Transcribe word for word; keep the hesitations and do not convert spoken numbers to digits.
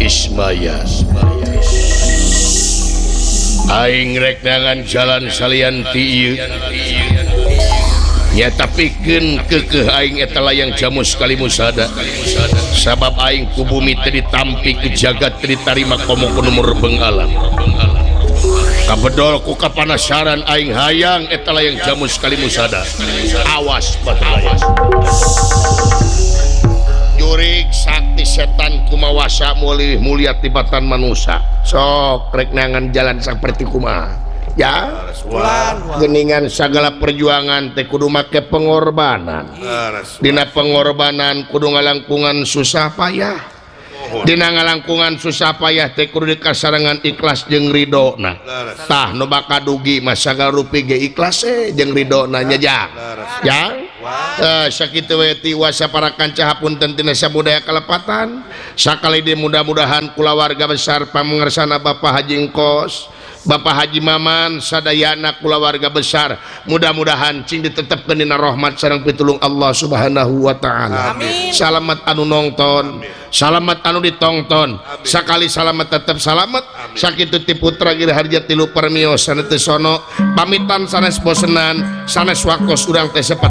Ismaya aing rek nangan jalan salian ti ieu nya tapikeun keukeuh aing eta layang jamu sekali musada sabab aing ku bumi teu ditampi ku jagat teu ditarima komo ku nomor beungalam kabedol ku kapanasaran aing hayang eta layang jamu sekali musada awas batur jurig sakti setan kumawasa mulih mulia tibatan manusia sok rek nangan jalan saperti kumaha ya geningan segala perjuangan teh kudu make pengorbanan dina pengorbanan kudu ngalangkungan susah payah dina ngalangkungan susah payah teh kudu dikasarangan ikhlas jeung ridona tah nu bakadugi mah sagala rupi ge ikhlas eh jeung ridona nya jang jang eh sakitu we ti wasa para kanca hapunten tina sabudaya kalepatan sakali di mudah-mudahan kulawarga besar pamangersana Bapak Haji Engkos Bapak Haji Maman sadayana kulawarga besar mudah-mudahan cing ditetepkeun dina rahmat sareng pitulung Allah Subhanahu wa taala. Salamet anu nongton, salamet anu ditongton, sakali salamet tetep salamet. Sakitu ti putra Giraharja tilu permios sanes teu sono pamitan sanes bosenan sanes wakos urang teh